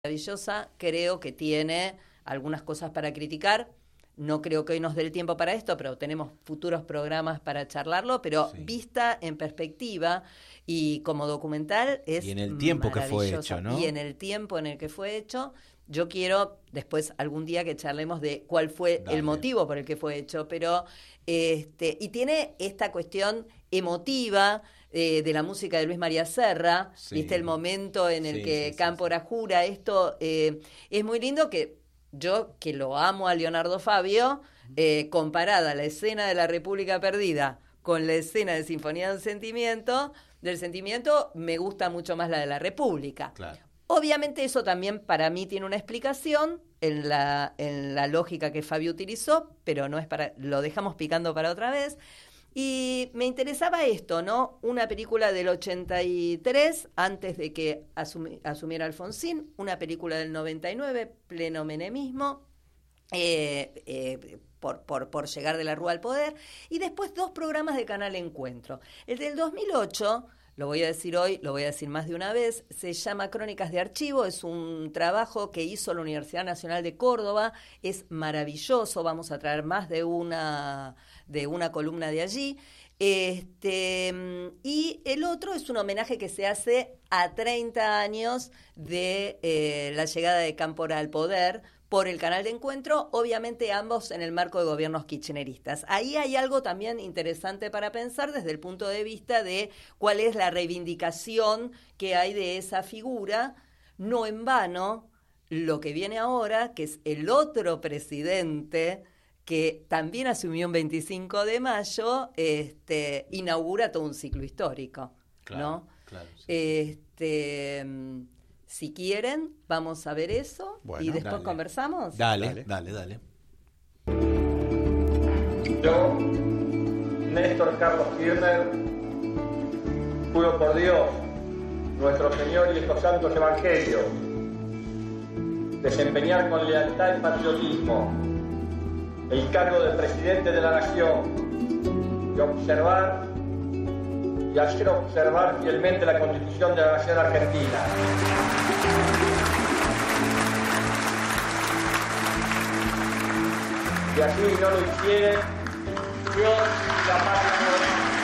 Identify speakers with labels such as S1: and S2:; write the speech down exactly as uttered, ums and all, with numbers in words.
S1: maravillosa, creo que tiene algunas cosas para criticar. No creo que hoy nos dé el tiempo para esto, pero tenemos futuros programas para charlarlo, pero sí. Vista en perspectiva y como documental es
S2: y en el tiempo que fue hecho, ¿no?
S1: Y en el tiempo en el que fue hecho, yo quiero después algún día que charlemos de cuál fue Dale. el motivo por el que fue hecho, pero este y tiene esta cuestión emotiva eh, de la música de Luis María Serra, sí. viste el momento en el sí, que sí, Cámpora sí, sí. jura, esto eh, es muy lindo que yo, que lo amo a Leonardo Fabio, eh, comparada la escena de La República Perdida con la escena de Sinfonía del Sentimiento, del Sentimiento, me gusta mucho más la de La República.
S2: Claro.
S1: Obviamente eso también para mí tiene una explicación en la, en la lógica que Fabio utilizó, pero no es para, lo dejamos picando para otra vez. Y me interesaba esto, ¿no? Una película del ochenta y tres, antes de que asumi, asumiera Alfonsín, una película del noventa y nueve, pleno menemismo, eh, eh, por, por, por llegar de la Rúa al poder, y después dos programas de Canal Encuentro. El del dos mil ocho, lo voy a decir hoy, lo voy a decir más de una vez, se llama Crónicas de Archivo, es un trabajo que hizo la Universidad Nacional de Córdoba, es maravilloso, vamos a traer más de una... de una columna de allí, este y el otro es un homenaje que se hace a treinta años de eh, la llegada de Cámpora al poder por el Canal de Encuentro, obviamente ambos en el marco de gobiernos kirchneristas. Ahí hay algo también interesante para pensar desde el punto de vista de cuál es la reivindicación que hay de esa figura, no en vano lo que viene ahora, que es el otro presidente que también asumió un veinticinco de mayo, este, inaugura todo un ciclo histórico,
S2: claro,
S1: ¿no?
S2: Claro, sí.
S1: Este, si quieren, vamos a ver eso bueno, y después
S2: dale.
S1: conversamos.
S2: Dale, dale, dale.
S3: Yo, Néstor Carlos Kirchner, juro por Dios, nuestro Señor y estos santos evangelios, desempeñar con lealtad y patriotismo el cargo de presidente de la nación y observar y hacer observar fielmente la Constitución de la nación argentina. Si así no lo hiciere, Dios la patria no